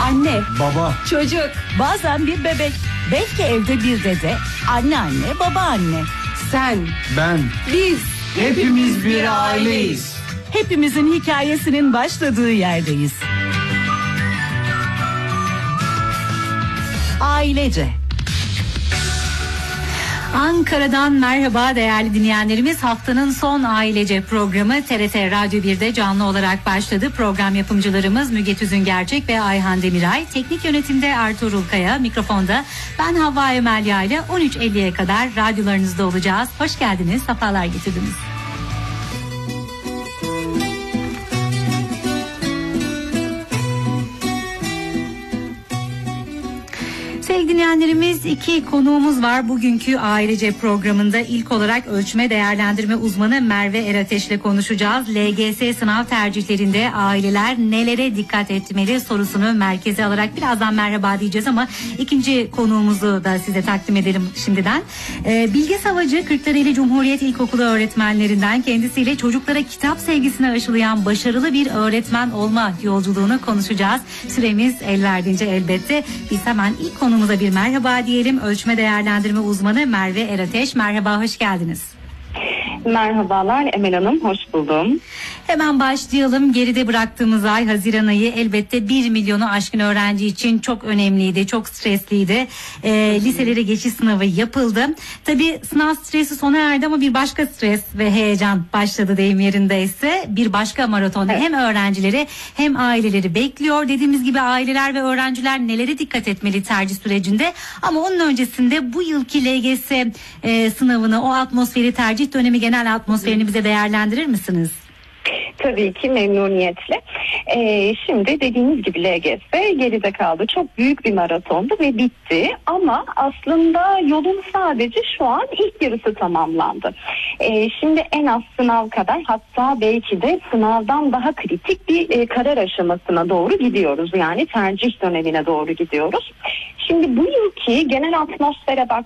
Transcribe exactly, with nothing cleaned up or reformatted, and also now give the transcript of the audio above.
Anne, baba, çocuk, bazen bir bebek, belki evde bir dede, anneanne, babaanne. sen, ben, biz, hepimiz bir aileyiz. Hepimizin hikayesinin başladığı yerdeyiz. Ailece. Ankara'dan merhaba değerli dinleyenlerimiz. Haftanın son ailece programı T R T Radyo bir'de canlı olarak başladı. Program yapımcılarımız Müge Tüzün Gerçek ve Ayhan Demiray. Teknik yönetimde Ertuğrul Kaya, mikrofonda ben Havva Emelya ile on üç elliye kadar radyolarınızda olacağız. Hoş geldiniz, sefalar getirdiniz. Sevgili dinleyenlerimiz, iki konuğumuz var bugünkü ailece programında. İlk olarak ölçme değerlendirme uzmanı Merve Erateş ile konuşacağız. L G S sınav tercihlerinde aileler nelere dikkat etmeli sorusunu merkeze alarak birazdan merhaba diyeceğiz ama ikinci konuğumuzu da size takdim edelim şimdiden. Ee, Bilge Savacı, Kırklareli Cumhuriyet İlkokulu öğretmenlerinden, kendisiyle çocuklara kitap sevgisini aşılayan başarılı bir öğretmen olma yolculuğunu konuşacağız. Süremiz el verdiğince elbette. Biz hemen ilk konumuza bir merhaba diyelim. Ölçme değerlendirme uzmanı Merve Erateş. Merhaba, hoş geldiniz. Merhabalar Emel Hanım, hoş buldum. Hemen başlayalım. Geride bıraktığımız ay Haziran ayı elbette bir milyonu aşkın öğrenci için çok önemliydi, çok stresliydi. E, liselere geçiş sınavı yapıldı. Tabii sınav stresi sona erdi ama bir başka stres ve heyecan başladı deyim yerindeyse. Bir başka maraton evet. Hem öğrencileri hem aileleri bekliyor. Dediğimiz gibi aileler ve öğrenciler nelere dikkat etmeli tercih sürecinde. Ama onun öncesinde bu yılki L G S e, sınavını, o atmosferi, tercih dönemi genel atmosferini bize değerlendirir misiniz? Tabii ki memnuniyetle. Ee, şimdi dediğiniz gibi L G S geride kaldı. Çok büyük bir maratondu ve bitti. Ama aslında yolun sadece şu an ilk yarısı tamamlandı. Ee, şimdi en az sınav kadar, hatta belki de sınavdan daha kritik bir e, karar aşamasına doğru gidiyoruz. Yani tercih dönemine doğru gidiyoruz. Şimdi bu yılki genel atmosfere bak